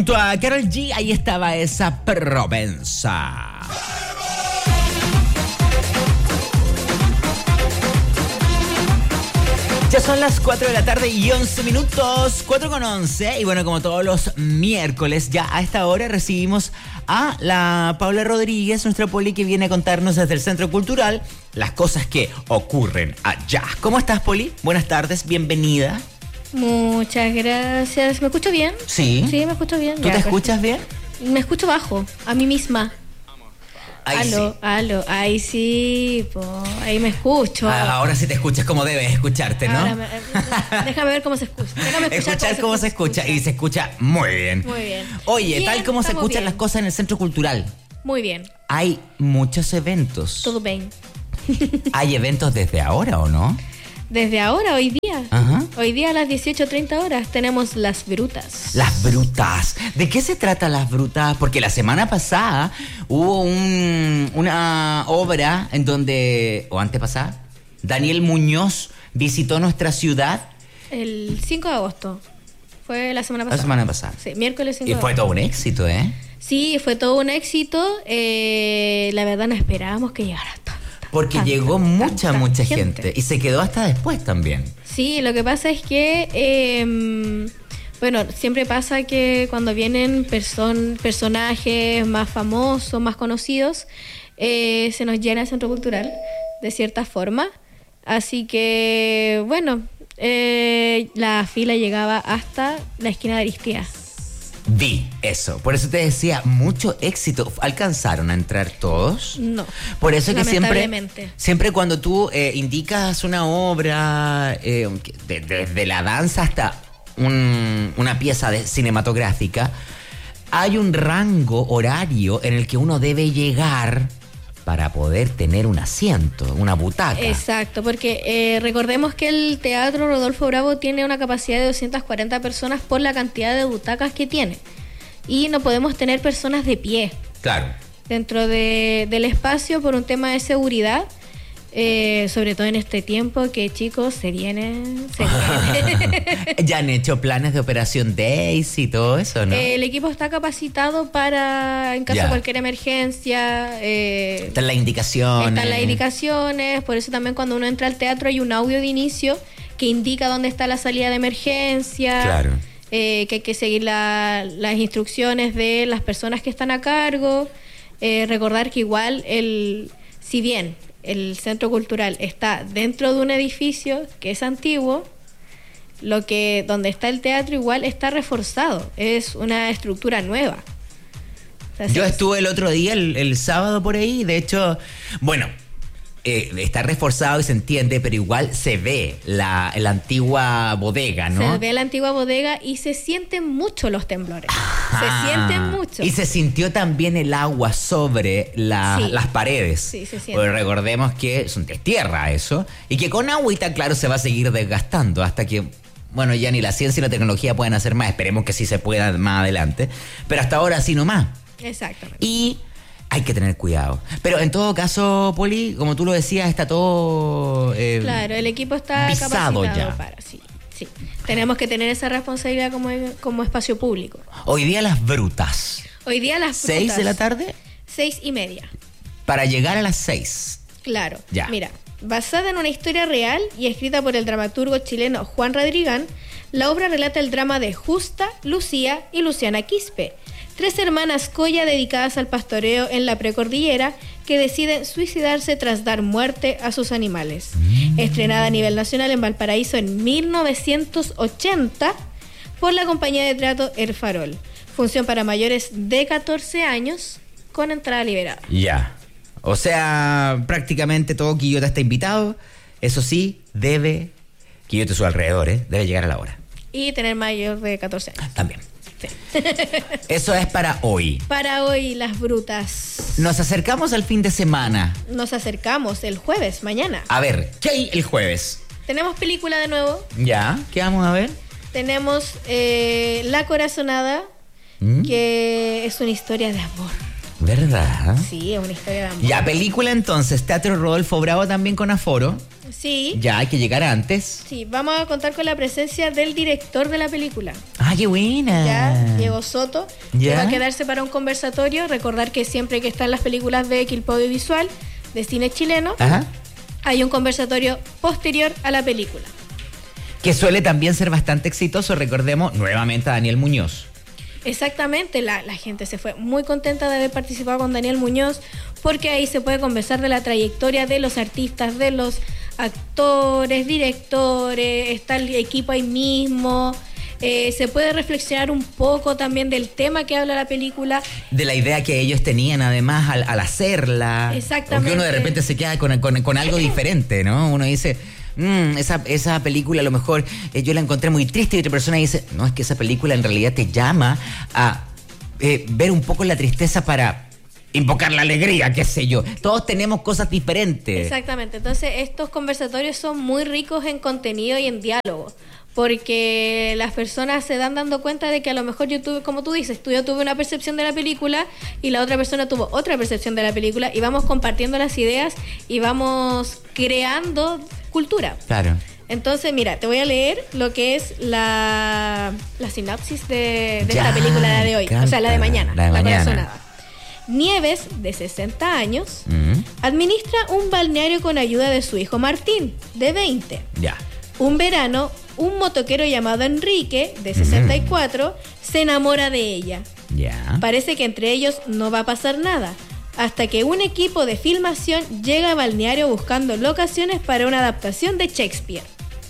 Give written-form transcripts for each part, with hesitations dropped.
Junto a Karol G, ahí estaba esa Provenza. Ya son las 4 de la tarde y 11 minutos, 4:11. Y bueno, como todos los miércoles, ya a esta hora recibimos a la Paula Rodríguez, nuestra Poli, que viene a contarnos desde el Centro Cultural las cosas que ocurren allá. ¿Cómo estás, Poli? Buenas tardes, bienvenida. Muchas gracias. ¿Me escucho bien? Sí. Sí, me escucho bien. ¿Tú te escuchas bien? Me escucho bajo, a mí misma. Ahí aló, sí. aló, ahí sí, ahí me escucho. Ahora sí te escuchas como debes escucharte, ¿no? Déjame ver cómo se escucha. Escuchar cómo se escucha. Y se escucha muy bien. Muy bien. Oye, Bien, tal como se estamos escuchan bien. las cosas en el Centro Cultural. Muy bien, Hay muchos eventos. todo bien. ¿Hay eventos desde ahora o no? Desde ahora, hoy día. Ajá. Hoy día a las 18:30 horas tenemos Las Brutas. Las Brutas. ¿De qué se trata Las Brutas? Porque la semana pasada hubo una obra en donde, o antepasada, Daniel Muñoz visitó nuestra ciudad. El 5 de agosto. Fue la semana pasada. La semana pasada. Sí, miércoles 5 Y de fue agosto. todo un éxito, ¿eh? Sí, fue todo un éxito. La verdad no esperábamos que llegara Porque tanta, llegó tanta mucha gente. Y se quedó hasta después también. Sí, lo que pasa es que, bueno, siempre pasa que cuando vienen personajes más famosos, más conocidos, se nos llena el Centro Cultural, de cierta forma. Así que, bueno, la fila llegaba hasta la esquina de Aristía. Vi eso. Por eso te decía, mucho éxito. ¿Alcanzaron a entrar todos? No. Por eso que lamentablemente. siempre cuando tú indicas una obra, desde la danza hasta una pieza cinematográfica, hay un rango horario en el que uno debe llegar para poder tener un asiento, una butaca. Exacto, porque recordemos que el Teatro Rodolfo Bravo tiene una capacidad de 240 personas por la cantidad de butacas que tiene. Y no podemos tener personas de pie Claro. dentro del espacio por un tema de seguridad. Sobre todo en este tiempo que, chicos, se viene. Ya han hecho planes de Operación Daisy y todo eso, ¿no? El equipo está capacitado para, en caso Ya. de cualquier emergencia. Están las indicaciones. Están las indicaciones, por eso también cuando uno entra al teatro hay un audio de inicio que indica dónde está la salida de emergencia. Claro. Que hay que seguir las instrucciones de las personas que están a cargo. Recordar que igual, si bien el Centro Cultural está dentro de un edificio que es antiguo, donde está el teatro igual está reforzado, es una estructura nueva. O sea, Yo estuve el otro día, el sábado por ahí, de hecho, bueno, está reforzado y se entiende, pero igual se ve la antigua bodega, ¿no? Se ve la antigua bodega y se sienten mucho los temblores. Se sienten mucho. Y se sintió también el agua sobre Sí. las paredes. Sí, se siente. Porque recordemos que es tierra eso, y que con agüita, claro, se va a seguir desgastando hasta que, bueno, ya ni la ciencia y la tecnología pueden hacer más. Esperemos que sí se pueda más adelante. Pero hasta ahora sí nomás. Exactamente. Y hay que tener cuidado. Pero en todo caso, Poli, como tú lo decías, está todo Claro, el equipo está visado capacitado ya. para, sí. Tenemos que tener esa responsabilidad como espacio público. Hoy día las brutas. Hoy día las 6 de la tarde 6:30. para llegar a las 6. Claro. Ya. Mira, basada en una historia real y escrita por el dramaturgo chileno Juan Radrigán, la obra relata el drama de Justa, Lucía y Luciana Quispe, 3 hermanas colla dedicadas al pastoreo en la precordillera que deciden suicidarse tras dar muerte a sus animales. Estrenada a nivel nacional en Valparaíso en 1980 por la compañía de teatro El Farol. Función para mayores de 14 años con entrada liberada. Ya. O sea, prácticamente todo Quillota está invitado. Eso sí, Quillota y su alrededor, debe llegar a la hora. Y tener mayor de 14 años. También. Sí. Eso es para hoy. Para hoy, las brutas. Nos acercamos al fin de semana. Nos acercamos el jueves, mañana. A ver, ¿qué hay el jueves? Tenemos película de nuevo. Ya, ¿qué vamos a ver? Tenemos La Corazonada, que es una historia de amor. ¿Verdad? Sí, es una historia de amor. Ya, película entonces, Teatro Rodolfo Bravo también con aforo. Sí. Ya, hay que llegar antes. Sí, vamos a contar con la presencia del director de la película. ¡Ah, qué buena! Ya, Diego Soto, que Ya. va a quedarse para un conversatorio. Recordar que siempre que están las películas de Quilpue Audiovisual, de cine chileno, Ajá. hay un conversatorio posterior a la película. Que suele también ser bastante exitoso, recordemos nuevamente a Daniel Muñoz. Exactamente, la gente se fue muy contenta de haber participado con Daniel Muñoz, porque ahí se puede conversar de la trayectoria de los artistas, de los actores, directores, está el equipo ahí mismo. Se puede reflexionar un poco también del tema que habla la película. De la idea que ellos tenían además al hacerla. Exactamente. Porque uno de repente se queda con algo diferente, ¿no? Uno dice, esa película a lo mejor yo la encontré muy triste, y otra persona dice, no, es que esa película en realidad te llama a ver un poco la tristeza para invocar la alegría, qué sé yo. Todos tenemos cosas diferentes. Exactamente, entonces estos conversatorios son muy ricos en contenido y en diálogo, porque las personas se dan dando cuenta de que a lo mejor yo tuve, como tú dices, yo tuve una percepción de la película y la otra persona tuvo otra percepción de la película, y vamos compartiendo las ideas y vamos creando cultura. Claro. Entonces, mira, te voy a leer lo que es la sinopsis de Ya, esta película de hoy, o sea, la de mañana, la de mañana. corazonada. Nieves, de 60 años, Mm, administra un balneario con ayuda de su hijo Martín, de 20. ya. Un verano, un motoquero llamado Enrique, de 64, se enamora de ella. Ya. Parece que entre ellos no va a pasar nada, hasta que un equipo de filmación llega a balneario buscando locaciones para una adaptación de Shakespeare.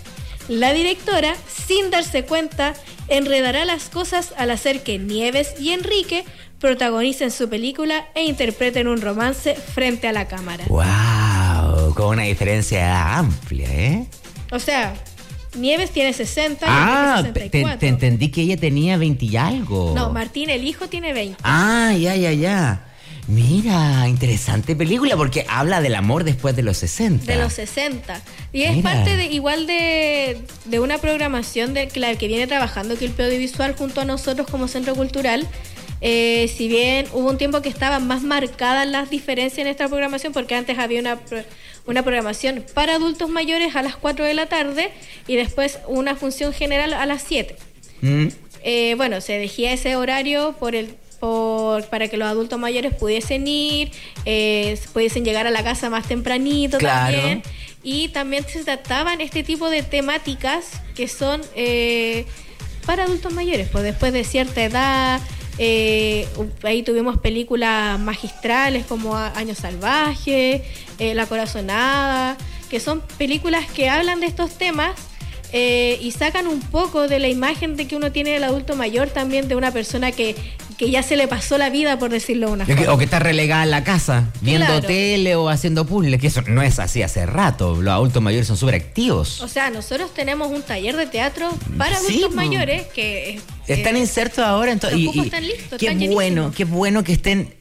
La directora, sin darse cuenta, enredará las cosas al hacer que Nieves y Enrique protagonicen su película e interpreten un romance frente a la cámara. ¡Wow! Con una diferencia amplia, ¿eh? O sea, Nieves tiene 60 y Ah, Enrique 64. te entendí que ella tenía 20 y algo. No, Martín, el hijo, tiene 20. Ah, ya. Mira, interesante película porque habla del amor después de los 60. De los 60. Y es Mira. parte de una programación de la que viene trabajando Quilpue Audiovisual junto a nosotros como Centro Cultural. Si bien hubo un tiempo que estaban más marcadas las diferencias en esta programación, porque antes había una programación para adultos mayores a las 4 de la tarde y después una función general a las 7. Mm, Bueno, se elegía ese horario para que los adultos mayores pudiesen ir, pudiesen llegar a la casa más tempranito. Claro. También. Y también se trataban este tipo de temáticas que son para adultos mayores, pues después de cierta edad. Ahí tuvimos películas magistrales como Año Salvaje, La Corazonada, que son películas que hablan de estos temas y sacan un poco de la imagen de que uno tiene del adulto mayor, también de una persona que ya se le pasó la vida, por decirlo de una forma. o que está relegada en la casa, viendo Claro. tele o haciendo puzzles, que eso no es así hace rato. Los adultos mayores son súper activos. O sea, nosotros tenemos un taller de teatro para Sí, adultos po. mayores que Están insertos ahora los cupos están listos, qué están bueno, llenísimos. qué bueno que estén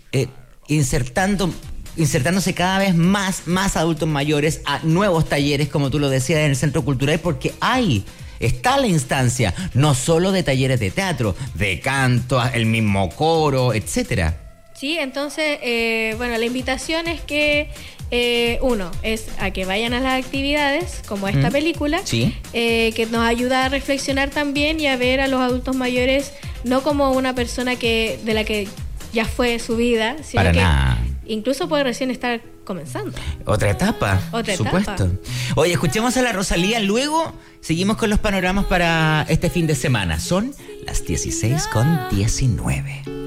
insertándose cada vez más adultos mayores a nuevos talleres, como tú lo decías, en el Centro Cultural, porque está la instancia, no solo de talleres de teatro, de canto, el mismo coro, etcétera. Sí, entonces, bueno, la invitación es que, uno, es a que vayan a las actividades, como esta película, Sí. que nos ayuda a reflexionar también y a ver a los adultos mayores no como una persona de la que ya fue su vida, sino Para que nada. incluso puede recién estar comenzando. Otra etapa, Otra supuesto. etapa. Oye, escuchemos a la Rosalía, luego seguimos con los panoramas para este fin de semana. Son las 16:19.